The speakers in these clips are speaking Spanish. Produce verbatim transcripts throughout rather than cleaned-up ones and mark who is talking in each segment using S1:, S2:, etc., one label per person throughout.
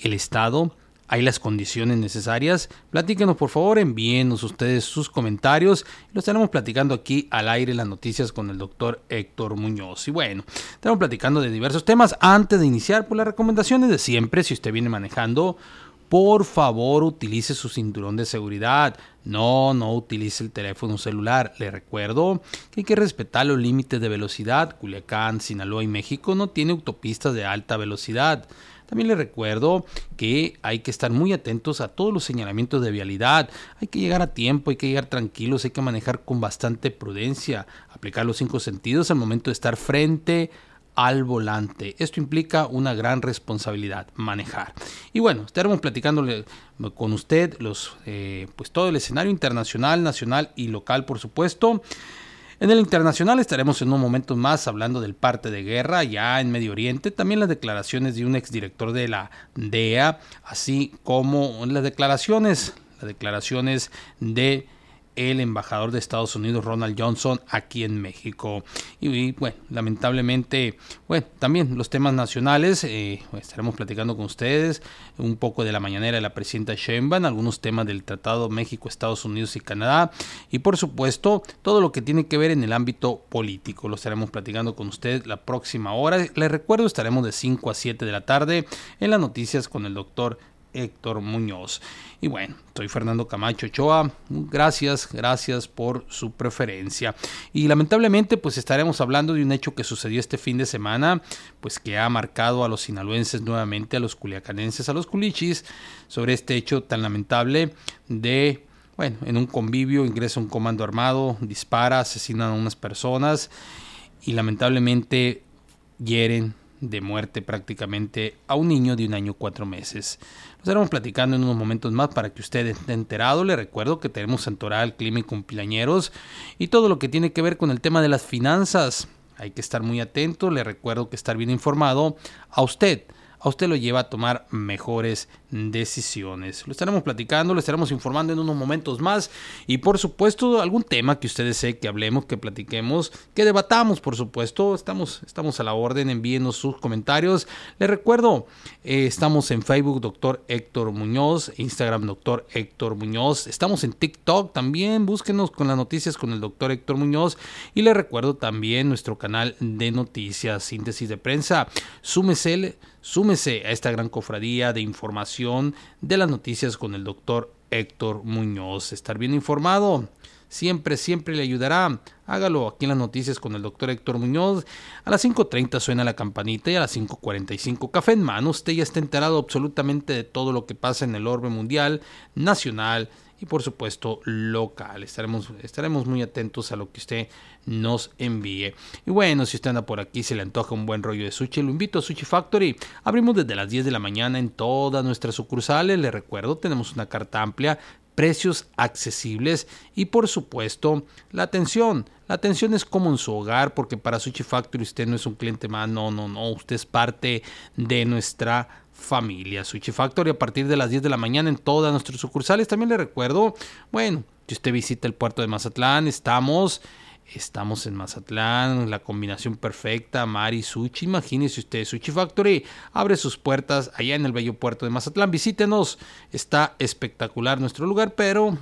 S1: el Estado? ¿Hay las condiciones necesarias? Platíquenos, por favor, envíenos ustedes sus comentarios. Lo estaremos platicando aquí al aire, las noticias con el doctor Héctor Muñoz. Y bueno, estamos platicando de diversos temas. Antes de iniciar, por las recomendaciones de siempre, si usted viene manejando, por favor, utilice su cinturón de seguridad. No, no utilice el teléfono celular. Le recuerdo que hay que respetar los límites de velocidad. Culiacán, Sinaloa y México no tiene autopistas de alta velocidad. También les recuerdo que hay que estar muy atentos a todos los señalamientos de vialidad. Hay que llegar a tiempo, hay que llegar tranquilos, hay que manejar con bastante prudencia, aplicar los cinco sentidos al momento de estar frente al volante. Esto implica una gran responsabilidad, manejar. Y bueno, estaremos platicándole con usted los, eh, pues todo el escenario internacional, nacional y local, por supuesto. En el internacional estaremos en unos momentos más hablando del parte de guerra ya en Medio Oriente, también las declaraciones de un exdirector de la D E A, así como las declaraciones, las declaraciones de el embajador de Estados Unidos, Ronald Johnson, aquí en México. Y, y bueno, lamentablemente, bueno, también los temas nacionales, eh, estaremos platicando con ustedes un poco de la mañanera de la presidenta Sheinbaum, algunos temas del Tratado México, Estados Unidos y Canadá, y por supuesto, todo lo que tiene que ver en el ámbito político. Lo estaremos platicando con ustedes la próxima hora. Les recuerdo, estaremos de cinco a siete de la tarde en las noticias con el doctor Héctor Muñoz. Y bueno, soy Fernando Camacho Ochoa. Gracias, gracias por su preferencia. Y lamentablemente, pues estaremos hablando de un hecho que sucedió este fin de semana, pues que ha marcado a los sinaloenses nuevamente, a los culiacanenses, a los culichis, sobre este hecho tan lamentable de, bueno, en un convivio ingresa un comando armado, dispara, asesinan a unas personas y lamentablemente hieren de muerte prácticamente a un niño de un año cuatro meses. Lo estaremos platicando en unos momentos más para que usted esté enterado. Le recuerdo que tenemos Santoral, Clima y Cumpleañeros y todo lo que tiene que ver con el tema de las finanzas. Hay que estar muy atento. Le recuerdo que estar bien informado a usted. A usted lo lleva a tomar mejores decisiones. Lo estaremos platicando, lo estaremos informando en unos momentos más y por supuesto algún tema que ustedes deseen que hablemos, que platiquemos, que debatamos, por supuesto. Estamos, estamos a la orden, envíenos sus comentarios. Les recuerdo, eh, estamos en Facebook, doctor Héctor Muñoz, Instagram, doctor Héctor Muñoz. Estamos en TikTok también, búsquenos con las noticias con el doctor Héctor Muñoz y les recuerdo también nuestro canal de noticias, síntesis de prensa. Súmese, súmese a esta gran cofradía de información de las noticias con el doctor Héctor Muñoz. Estar bien informado siempre, siempre le ayudará. Hágalo aquí en las noticias con el doctor Héctor Muñoz. A las cinco treinta suena la campanita y a las cinco cuarenta y cinco café en mano. Usted ya está enterado absolutamente de todo lo que pasa en el orbe mundial, nacional y por supuesto local. Estaremos, estaremos muy atentos a lo que usted nos envíe. Y bueno, si usted anda por aquí, se le antoja un buen rollo de sushi, lo invito a Sushi Factory. Abrimos desde las diez de la mañana en todas nuestras sucursales. Le recuerdo, tenemos una carta amplia, precios accesibles y por supuesto la atención. La atención es como en su hogar, porque para Sushi Factory usted no es un cliente más, no, no, no, usted es parte de nuestra familia. Sushi Factory a partir de las diez de la mañana en todas nuestras sucursales. También le recuerdo, bueno, si usted visita el puerto de Mazatlán, estamos... Estamos en Mazatlán, la combinación perfecta, mar y sushi. Imagínese usted, Sushi Factory abre sus puertas allá en el bello puerto de Mazatlán. Visítenos, está espectacular nuestro lugar, pero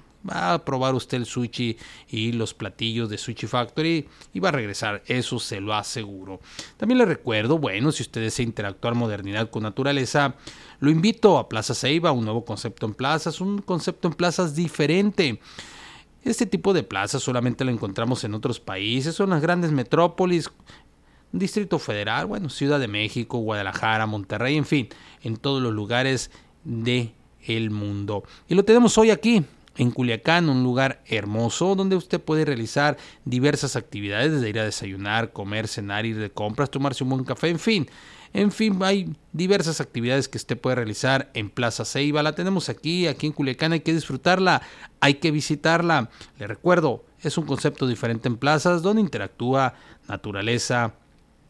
S1: va a probar usted el sushi y los platillos de Sushi Factory y va a regresar, eso se lo aseguro. También le recuerdo, bueno, si usted desea interactuar modernidad con naturaleza, lo invito a Plaza Ceiba, un nuevo concepto en plazas, un concepto en plazas diferente. Este tipo de plazas solamente lo encontramos en otros países, son las grandes metrópolis, Distrito Federal, bueno, Ciudad de México, Guadalajara, Monterrey, en fin, en todos los lugares del mundo. Y lo tenemos hoy aquí, en Culiacán, un lugar hermoso donde usted puede realizar diversas actividades, desde ir a desayunar, comer, cenar, ir de compras, tomarse un buen café, en fin. En fin, hay diversas actividades que usted puede realizar en Plaza Ceiba. La tenemos aquí, aquí en Culiacán, hay que disfrutarla, hay que visitarla. Le recuerdo, es un concepto diferente en plazas donde interactúa naturaleza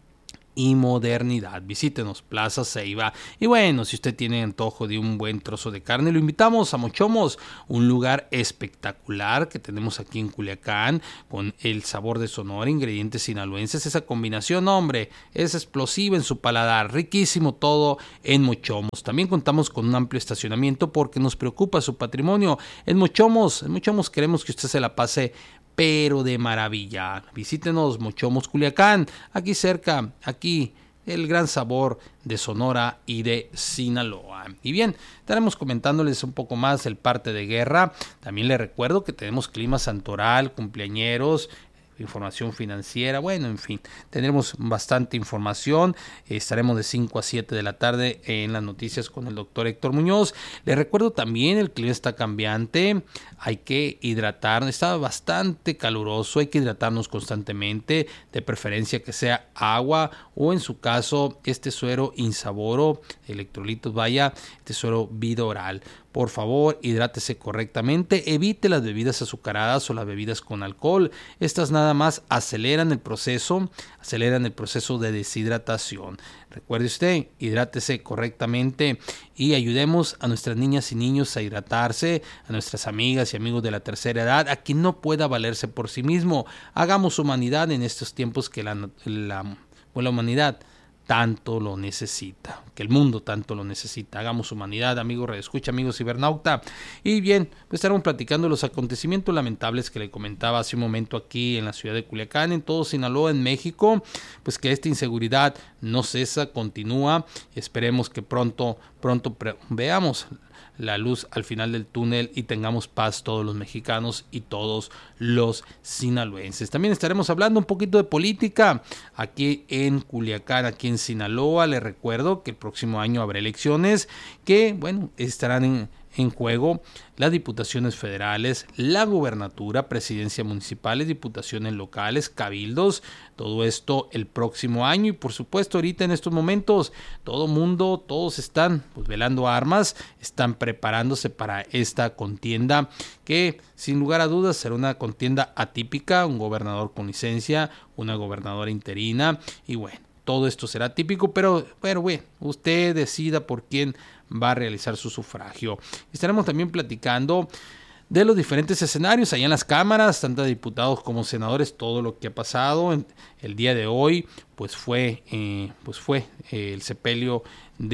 S1: y modernidad. Visítenos, Plaza Ceiba. Y bueno, si usted tiene antojo de un buen trozo de carne, lo invitamos a Mochomos, un lugar espectacular que tenemos aquí en Culiacán, con el sabor de Sonora, ingredientes sinaloenses. Esa combinación, hombre, es explosiva en su paladar. Riquísimo todo en Mochomos. También contamos con un amplio estacionamiento porque nos preocupa su patrimonio. En Mochomos, en Mochomos queremos que usted se la pase pero de maravilla. Visítenos, Mochomos Culiacán, aquí cerca, aquí el gran sabor de Sonora y de Sinaloa. Y bien, estaremos comentándoles un poco más el parte de guerra. También les recuerdo que tenemos clima santoral, cumpleañeros, información financiera, bueno, en fin, tendremos bastante información. Estaremos de cinco a siete de la tarde en las noticias con el doctor Héctor Muñoz. Les recuerdo también, el clima está cambiante, hay que hidratar, está bastante caluroso, hay que hidratarnos constantemente, de preferencia que sea agua o en su caso este suero insaboro, electrolitos, vaya, este suero Vidoral. Por favor, hidrátese correctamente, evite las bebidas azucaradas o las bebidas con alcohol. Estas nada más aceleran el proceso, aceleran el proceso de deshidratación. Recuerde usted, hidrátese correctamente y ayudemos a nuestras niñas y niños a hidratarse, a nuestras amigas y amigos de la tercera edad, a quien no pueda valerse por sí mismo. Hagamos humanidad en estos tiempos que la, la, pues la humanidad tanto lo necesita, que el mundo tanto lo necesita. Hagamos humanidad, amigos redescucha, amigos cibernauta. Y bien, pues estaremos platicando los acontecimientos lamentables que le comentaba hace un momento aquí en la ciudad de Culiacán, en todo Sinaloa, en México, pues que esta inseguridad no cesa, continúa. Esperemos que pronto, pronto pre- veamos la luz al final del túnel y tengamos paz todos los mexicanos y todos los sinaloenses. También estaremos hablando un poquito de política aquí en Culiacán, aquí en Sinaloa. Les recuerdo que el próximo año habrá elecciones que, bueno, estarán en, en juego las diputaciones federales, la gubernatura, presidencia municipales, diputaciones locales, cabildos, todo esto el próximo año. Y por supuesto ahorita en estos momentos todo mundo, todos están pues velando armas, están preparándose para esta contienda que sin lugar a dudas será una contienda atípica, un gobernador con licencia, una gobernadora interina y bueno, todo esto será típico, pero, pero bueno, usted decida por quién va a realizar su sufragio. Estaremos también platicando de los diferentes escenarios allá en las cámaras, tanto de diputados como senadores, todo lo que ha pasado. El día de hoy pues fue, eh, pues fue eh, el sepelio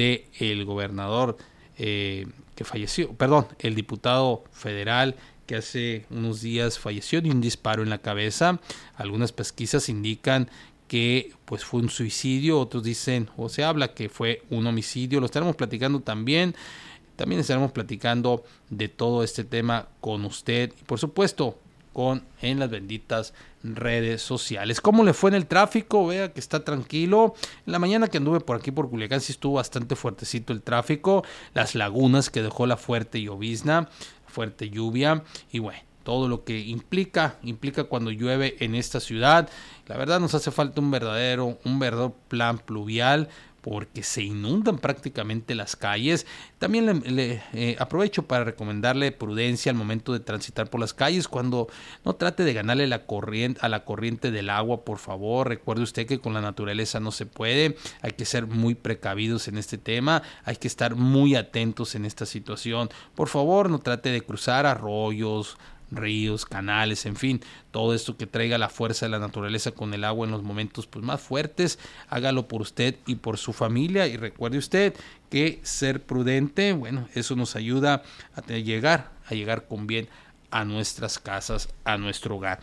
S1: del gobernador eh, que falleció, perdón, el diputado federal que hace unos días falleció de un disparo en la cabeza. Algunas pesquisas indican que pues fue un suicidio, otros dicen o se habla que fue un homicidio. Lo estaremos platicando también. También estaremos platicando de todo este tema con usted y por supuesto con en las benditas redes sociales. ¿Cómo le fue en el tráfico? Vea que está tranquilo. En la mañana que anduve por aquí por Culiacán sí estuvo bastante fuertecito el tráfico. Las lagunas que dejó la fuerte llovizna, fuerte lluvia y bueno, todo lo que implica, implica cuando llueve en esta ciudad. La verdad nos hace falta un verdadero, un verdadero plan pluvial porque se inundan prácticamente las calles. También le, le eh, aprovecho para recomendarle prudencia al momento de transitar por las calles, cuando no trate de ganarle la corriente, a la corriente del agua, por favor. Recuerde usted que con la naturaleza no se puede, hay que ser muy precavidos en este tema, hay que estar muy atentos en esta situación. Por favor, no trate de cruzar arroyos, ríos, canales, en fin, todo esto que traiga la fuerza de la naturaleza con el agua en los momentos pues, más fuertes, hágalo por usted y por su familia y recuerde usted que ser prudente, bueno, eso nos ayuda a llegar, a llegar con bien a nuestras casas, a nuestro hogar.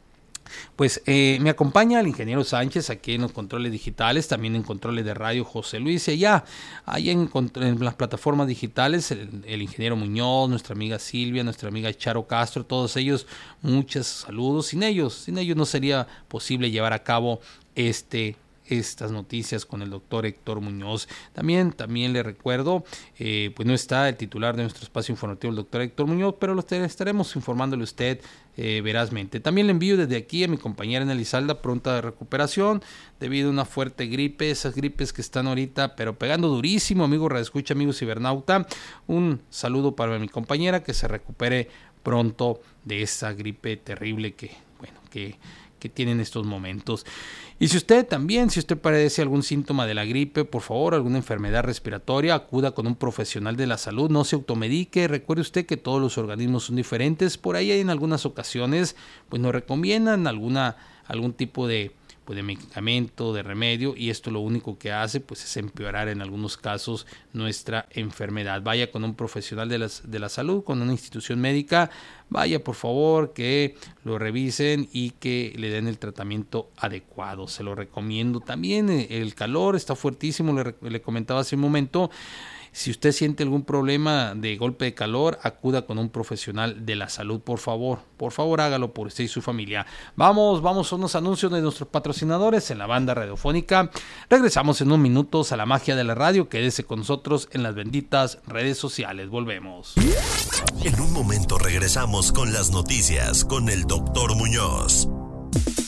S1: Pues eh, me acompaña el ingeniero Sánchez aquí en los controles digitales, también en controles de radio José Luis y allá, allá en, en las plataformas digitales el, el ingeniero Muñoz, nuestra amiga Silvia, nuestra amiga Charo Castro, todos ellos, muchos saludos. Sin ellos, sin ellos no sería posible llevar a cabo este estas noticias con el doctor Héctor Muñoz. También, también le recuerdo, eh, pues no está el titular de nuestro espacio informativo, el doctor Héctor Muñoz, pero lo estaremos informándole a usted eh, verazmente. También le envío desde aquí a mi compañera Ana Elizalda pronta recuperación debido a una fuerte gripe, esas gripes que están ahorita, pero pegando durísimo, amigo radioescucha, amigo cibernauta. Un saludo para mi compañera, que se recupere pronto de esa gripe terrible que, bueno, que que tiene en estos momentos. Y si usted también, si usted padece algún síntoma de la gripe, por favor, alguna enfermedad respiratoria, acuda con un profesional de la salud, no se automedique. Recuerde usted que todos los organismos son diferentes. Por ahí en algunas ocasiones pues nos recomiendan alguna, algún tipo de pues de medicamento, de remedio, y esto lo único que hace pues es empeorar en algunos casos nuestra enfermedad. Vaya con un profesional de, las, de la salud, con una institución médica, vaya por favor que lo revisen y que le den el tratamiento adecuado. Se lo recomiendo. También el calor está fuertísimo, le, le comentaba hace un momento. Si usted siente algún problema de golpe de calor, acuda con un profesional de la salud, por favor. Por favor, hágalo por usted y su familia. Vamos, vamos a unos anuncios de nuestros patrocinadores en la banda radiofónica. Regresamos en unos minutos a la magia de la radio. Quédese con nosotros en las benditas redes sociales. Volvemos.
S2: En un momento regresamos con las noticias con el doctor Muñoz.